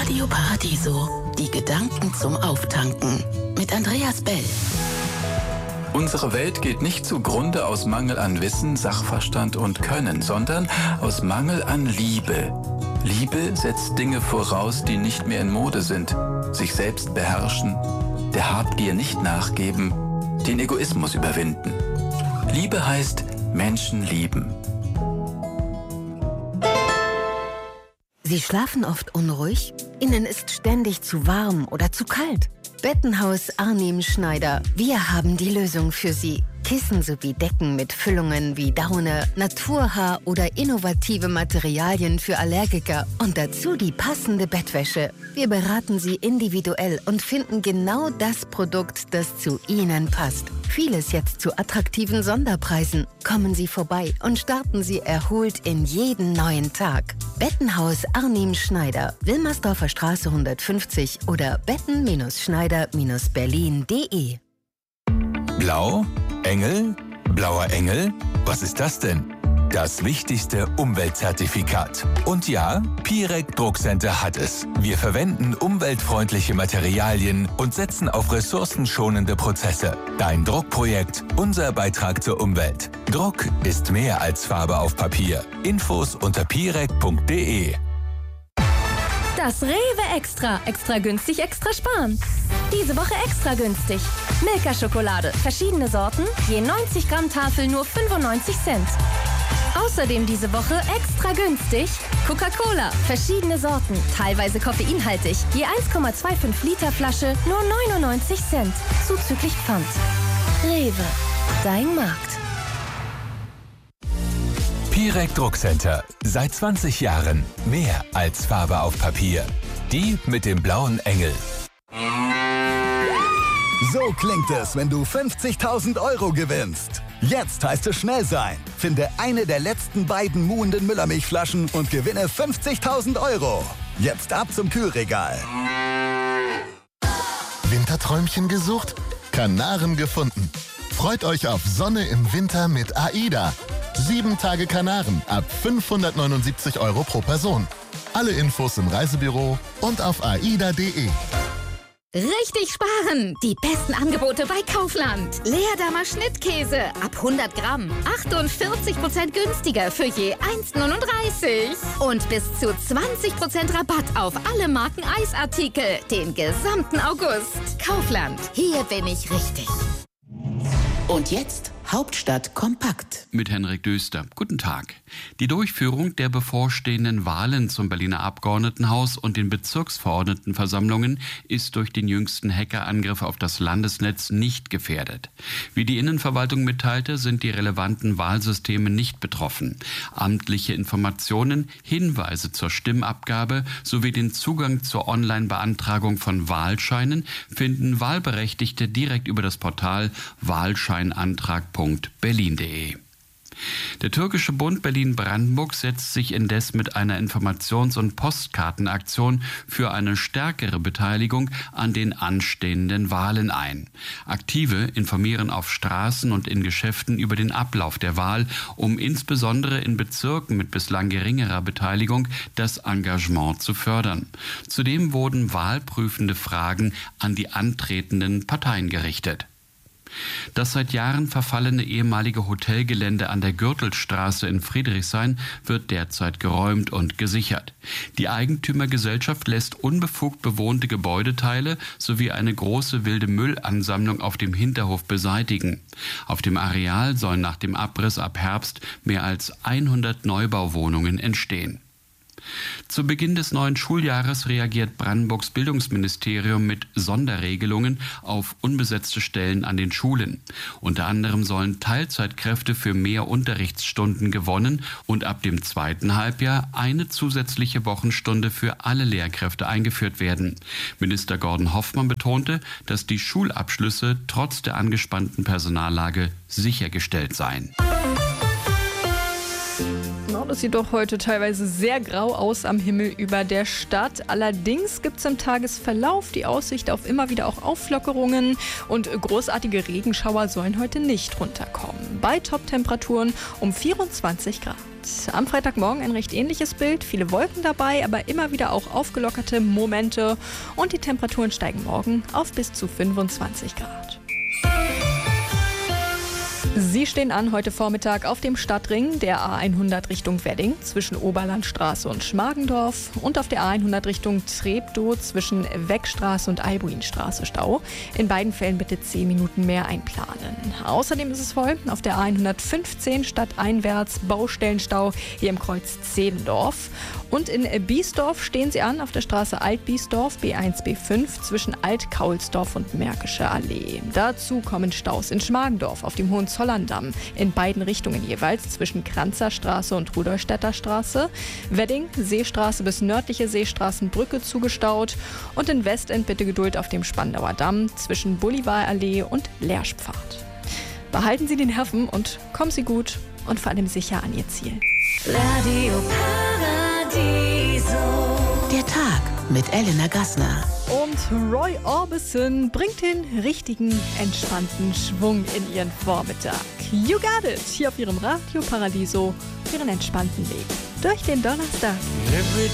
Radio Paradiso, die Gedanken zum Auftanken mit Andreas Bell. Unsere Welt geht nicht zugrunde aus Mangel an Wissen, Sachverstand und Können, sondern aus Mangel an Liebe. Liebe setzt Dinge voraus, die nicht mehr in Mode sind. Sich selbst beherrschen, der Habgier nicht nachgeben, den Egoismus überwinden. Liebe heißt Menschen lieben. Sie schlafen oft unruhig? Ihnen ist ständig zu warm oder zu kalt? Bettenhaus Arnim Schneider. Wir haben die Lösung für Sie. Kissen sowie Decken mit Füllungen wie Daune, Naturhaar oder innovative Materialien für Allergiker und dazu die passende Bettwäsche. Wir beraten Sie individuell und finden genau das Produkt, das zu Ihnen passt. Vieles jetzt zu attraktiven Sonderpreisen. Kommen Sie vorbei und starten Sie erholt in jeden neuen Tag. Bettenhaus Arnim Schneider, Wilmersdorfer Straße 150 oder betten-schneider-berlin.de. Blau? Engel? Blauer Engel? Was ist das denn? Das wichtigste Umweltzertifikat. Und ja, Pirec Druckcenter hat es. Wir verwenden umweltfreundliche Materialien und setzen auf ressourcenschonende Prozesse. Dein Druckprojekt, unser Beitrag zur Umwelt. Druck ist mehr als Farbe auf Papier. Infos unter pirec.de. Das Rewe Extra. Extra günstig, extra sparen. Diese Woche extra günstig. Milka-Schokolade. Verschiedene Sorten. Je 90 Gramm Tafel nur 95 Cent. Außerdem diese Woche extra günstig. Coca-Cola. Verschiedene Sorten. Teilweise koffeinhaltig. Je 1,25 Liter Flasche nur 99 Cent. Zuzüglich Pfand. Rewe. Dein Markt. Pirec Druckcenter. Seit 20 Jahren mehr als Farbe auf Papier. Die mit dem blauen Engel. So klingt es, wenn du 50.000 Euro gewinnst. Jetzt heißt es schnell sein. Finde eine der letzten beiden muhenden Müllermilchflaschen und gewinne 50.000 Euro. Jetzt ab zum Kühlregal. Winterträumchen gesucht? Kanaren gefunden. Freut euch auf Sonne im Winter mit AIDA. 7 Tage Kanaren ab 579 Euro pro Person. Alle Infos im Reisebüro und auf aida.de. Richtig sparen! Die besten Angebote bei Kaufland. Leerdamer Schnittkäse ab 100 Gramm. 48% günstiger für je 1,39. Und bis zu 20% Rabatt auf alle Marken Eisartikel. Den gesamten August. Kaufland. Hier bin ich richtig. Und jetzt Hauptstadt kompakt. Mit Henrik Döster. Guten Tag. Die Durchführung der bevorstehenden Wahlen zum Berliner Abgeordnetenhaus und den Bezirksverordnetenversammlungen ist durch den jüngsten Hackerangriff auf das Landesnetz nicht gefährdet. Wie die Innenverwaltung mitteilte, sind die relevanten Wahlsysteme nicht betroffen. Amtliche Informationen, Hinweise zur Stimmabgabe sowie den Zugang zur Online-Beantragung von Wahlscheinen finden Wahlberechtigte direkt über das Portal Wahlscheinantrag.berlin.de. Der türkische Bund Berlin-Brandenburg setzt sich indes mit einer Informations- und Postkartenaktion für eine stärkere Beteiligung an den anstehenden Wahlen ein. Aktive informieren auf Straßen und in Geschäften über den Ablauf der Wahl, um insbesondere in Bezirken mit bislang geringerer Beteiligung das Engagement zu fördern. Zudem wurden wahlprüfende Fragen an die antretenden Parteien gerichtet. Das seit Jahren verfallene ehemalige Hotelgelände an der Gürtelstraße in Friedrichshain wird derzeit geräumt und gesichert. Die Eigentümergesellschaft lässt unbefugt bewohnte Gebäudeteile sowie eine große wilde Müllansammlung auf dem Hinterhof beseitigen. Auf dem Areal sollen nach dem Abriss ab Herbst mehr als 100 Neubauwohnungen entstehen. Zu Beginn des neuen Schuljahres reagiert Brandenburgs Bildungsministerium mit Sonderregelungen auf unbesetzte Stellen an den Schulen. Unter anderem sollen Teilzeitkräfte für mehr Unterrichtsstunden gewonnen und ab dem zweiten Halbjahr eine zusätzliche Wochenstunde für alle Lehrkräfte eingeführt werden. Minister Gordon Hoffmann betonte, dass die Schulabschlüsse trotz der angespannten Personallage sichergestellt seien. Es sieht doch heute teilweise sehr grau aus am Himmel über der Stadt. Allerdings gibt es im Tagesverlauf die Aussicht auf immer wieder auch Auflockerungen und großartige Regenschauer sollen heute nicht runterkommen. Bei Toptemperaturen um 24 Grad. Am Freitagmorgen ein recht ähnliches Bild, viele Wolken dabei, aber immer wieder auch aufgelockerte Momente und die Temperaturen steigen morgen auf bis zu 25 Grad. Sie stehen an heute Vormittag auf dem Stadtring der A100 Richtung Wedding zwischen Oberlandstraße und Schmargendorf und auf der A100 Richtung Treptow zwischen Weckstraße und Albuinstraße Stau. In beiden Fällen bitte 10 Minuten mehr einplanen. Außerdem ist es voll auf der A115 stadteinwärts Baustellenstau hier im Kreuz Zehlendorf. Und in Biesdorf stehen Sie an auf der Straße Alt-Biesdorf B1, B5 zwischen Alt-Kaulsdorf und Märkische Allee. Dazu kommen Staus in Schmargendorf auf dem Hohenzollerndamm in beiden Richtungen jeweils zwischen Kranzerstraße und Rudolstädter Straße. Wedding, Seestraße bis nördliche Seestraßenbrücke zugestaut. Und in Westend bitte Geduld auf dem Spandauer Damm zwischen Bolivarallee und Lerschpfad. Behalten Sie die Nerven und kommen Sie gut und vor allem sicher an Ihr Ziel. Radio Paradiso. Der Tag mit Elena Gassner. Und Roy Orbison bringt den richtigen, entspannten Schwung in Ihren Vormittag. You got it! Hier auf Ihrem Radio Paradiso für Ihren entspannten Weg durch den Donnerstag.